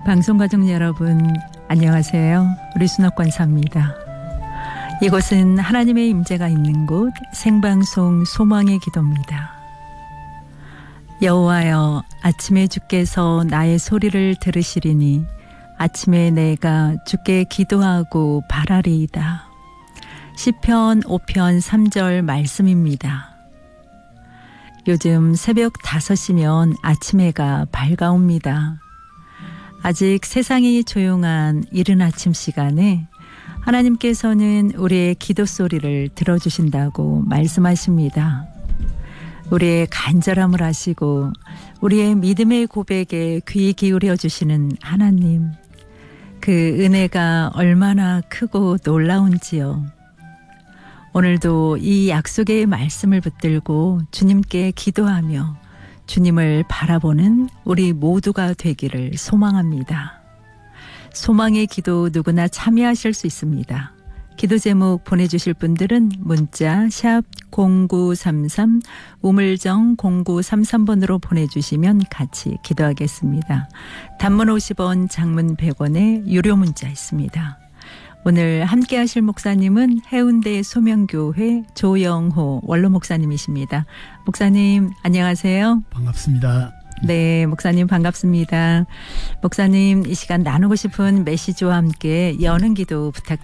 방송가족 여러분, 안녕하세요. 우리 순학관사입니다. 이곳은 하나님의 임재가 있는 곳 생방송 소망의 기도입니다. 여호와여, 아침에 주께서 나의 소리를 들으시리니 아침에 내가 주께 기도하고 바라리이다. 시편 5편 3절 말씀입니다. 요즘 새벽 5시면 아침 해가 밝아옵니다. 아직 세상이 조용한 이른 아침 시간에 하나님께서는 우리의 기도 소리를 들어주신다고 말씀하십니다. 우리의 간절함을 아시고 우리의 믿음의 고백에 귀 기울여 주시는 하나님, 그 은혜가 얼마나 크고 놀라운지요. 오늘도 이 약속의 말씀을 붙들고 주님께 기도하며 주님을 바라보는 우리 모두가 되기를 소망합니다. 소망의 기도 누구나 참여하실 수 있습니다. 기도 제목 보내주실 분들은 문자 샵 0933 우물정 0933번으로 보내주시면 같이 기도하겠습니다. 단문 50원, 장문 100원의 유료 문자 있습니다. 오늘 함께 하실 목사님은 해운대 소명교회 조영호 원로 목사님이십니다. 목사님 안녕하세요. 반갑습니다. 네, 목사님 반갑습니다. 목사님 이 시간 나누고 싶은 메시지와 함께 여는 기도 부탁드립니다.